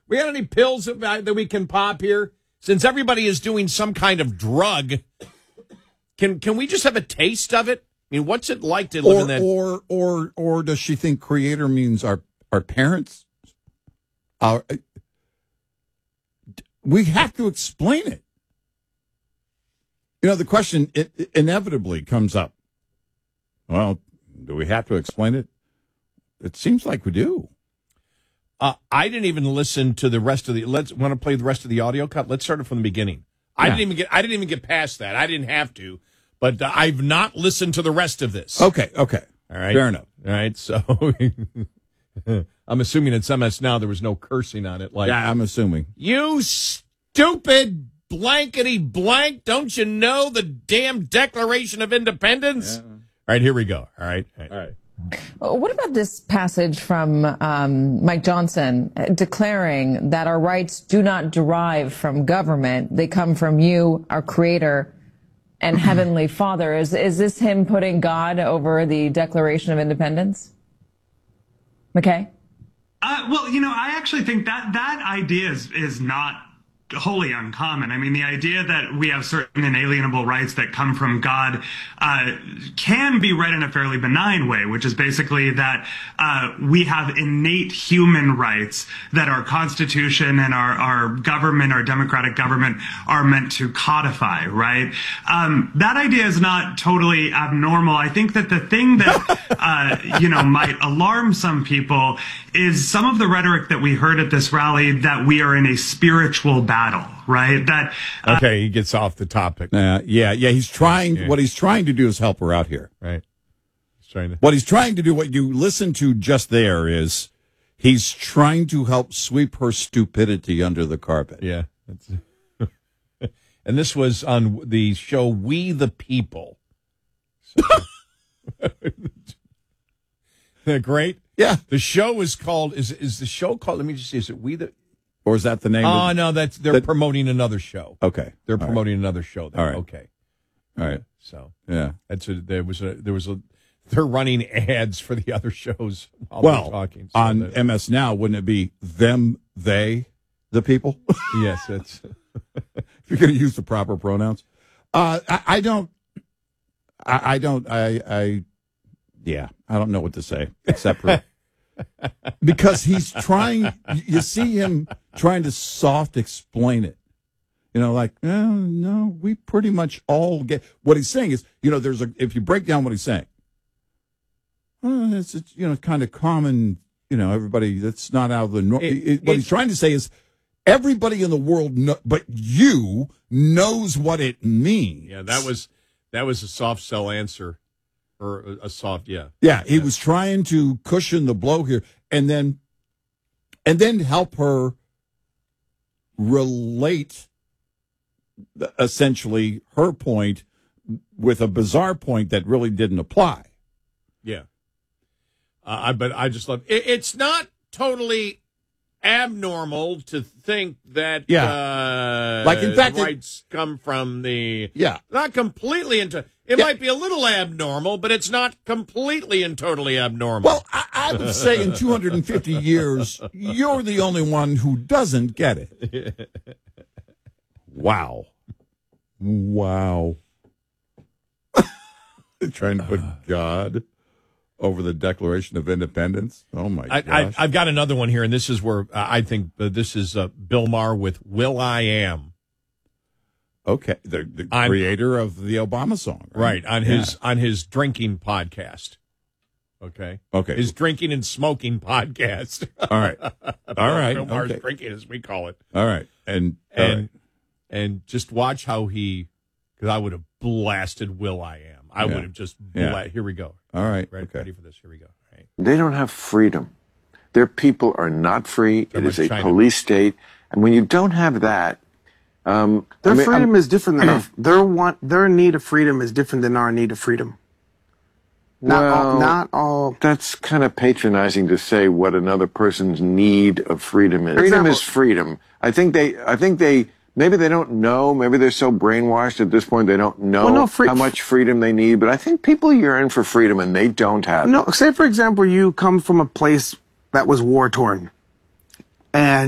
We got any pills that we can pop here? Since everybody is doing some kind of drug, can we just have a taste of it? I mean, what's it like to live in that? Or does she think creator means our parents? We have to explain it. The question inevitably comes up. Well, do we have to explain it? It seems like we do. I didn't even listen to the rest of the. Want to play the rest of the audio cut? Let's start it from the beginning. Yeah. I didn't even get past that. I didn't have to, but I've not listened to the rest of this. Okay. All right. Fair enough. All right. So I'm assuming in some now there was no cursing on it. Yeah, I'm assuming. You stupid blankety blank! Don't you know the damn Declaration of Independence? Yeah. All right. Here we go. All right. What about this passage from Mike Johnson declaring that our rights do not derive from government? They come from you, our Creator, and Heavenly Father. Is this him putting God over the Declaration of Independence? McKay? Well, I actually think that idea is not wholly uncommon. I mean, the idea that we have certain inalienable rights that come from God can be read in a fairly benign way, which is basically that we have innate human rights that our Constitution and our government, our democratic government, are meant to codify, right? That idea is not totally abnormal. I think that the thing that, might alarm some people is some of the rhetoric that we heard at this rally that we are in a spiritual battle, right? That okay, he gets off the topic. Yeah. He's trying. Yeah. What he's trying to do is help her out here, right? What he's trying to do. What you listen to just there is he's trying to help sweep her stupidity under the carpet. Yeah. And this was on the show We the People. So. Isn't that great? Yeah. The show is called, is the show called, let me just see, is it We the... Or is that the name? Oh, no, they're promoting another show. Okay. They're promoting another show. There. All right. Okay. All right. So, yeah. They're running ads for the other shows while we're talking. So on MS Now, wouldn't it be them, they, the people? Yes, it's... If you're going to use the proper pronouns. I don't know what to say except for because he's trying. You see him trying to soft explain it. No, we pretty much all get what he's saying is. If you break down what he's saying, it's kind of common. Everybody that's not out of the norm. What he's trying to say is everybody in the world, but you knows what it means. Yeah, that was a soft sell answer. Or a soft, yeah. Yeah, he was trying to cushion the blow here and then help her relate essentially her point with a bizarre point that really didn't apply. Yeah. But I just love it. It's not totally abnormal to think that like in fact rights come from the not completely into it might be a little abnormal, but it's not completely and totally abnormal. Well, I would say in 250 years you're the only one who doesn't get it. Wow. Trying to put God over the Declaration of Independence. Oh, my gosh. I've got another one here, and this is where I think this is Bill Maher with Will I Am. Okay, the creator of the Obama song. Right, on his drinking podcast. Okay. His drinking and smoking podcast. All right. Bill Maher's drinking, as we call it. All right. And just watch how because I would have blasted Will I Am. I would have just Here we go. All right. Ready for this? Here we go. All right. They don't have freedom. Their people are not free. It is a police state. And when you don't have that, their freedom is different than their need of freedom is different than our need of freedom. Not all. That's kind of patronizing to say what another person's need of freedom is. Freedom is freedom. I think they maybe they don't know. Maybe they're so brainwashed at this point they don't know how much freedom they need. But I think people yearn for freedom and they don't have it. No, say for example you come from a place that was war torn, and